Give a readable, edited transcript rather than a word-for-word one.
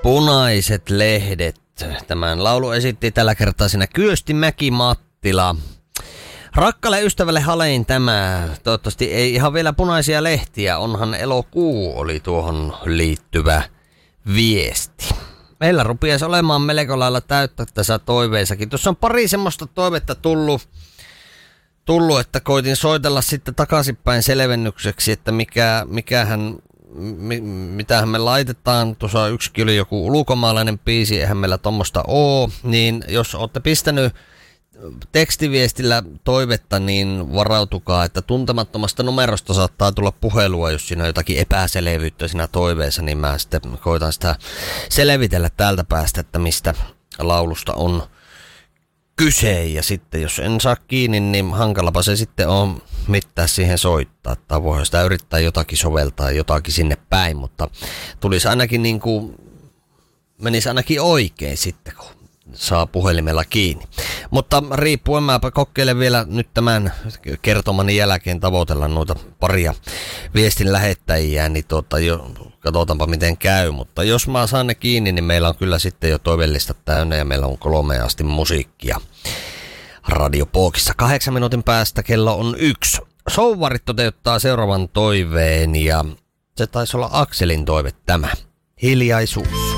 Punaiset lehdet. Tämän laulu esitti tällä kertaa siinä Kyösti Mäki-Mattila. Rakkaalle ystävälle halein tämä. Toivottavasti ei ihan vielä punaisia lehtiä. Onhan elokuu oli tuohon liittyvä viesti. Meillä rupiaisi olemaan melko lailla täyttä tässä toiveisakin. Tuossa on pari semmoista toivetta tullut, että koitin soitella sitten takaisinpäin selvennykseksi, että mitähän me laitetaan. Tuossa yksikin oli joku ulkomaalainen biisi, eihän meillä tommoista oo. Niin jos olette pistänyt tekstiviestillä toivetta, niin varautukaa, että tuntemattomasta numerosta saattaa tulla puhelua, jos siinä on jotakin epäselvyyttä siinä toiveessa, niin mä sitten koitan sitä selvitellä täältä päästä, että mistä laulusta on kyse. Ja sitten jos en saa kiinni, niin hankalapa se sitten on mitään siihen soittaa. Tai voi sitä yrittää jotakin soveltaa, jotakin sinne päin, mutta tulisi ainakin niin kuin, menisi ainakin oikein sitten, kun saa puhelimella kiinni. Mutta riippuen, mä kokeilen vielä nyt tämän kertomani jälkeen tavoitella noita paria viestin lähettäjiä, niin katsotaanpa miten käy. Mutta jos mä saan ne kiinni, niin meillä on kyllä sitten jo toivellista täynnä ja meillä on 3 asti musiikkia Radio Boxissa. 8 minuutin päästä kello on 1. Souvarit toteuttaa seuraavan toiveen ja se taisi olla Akselin toive tämä. Hiljaisuus.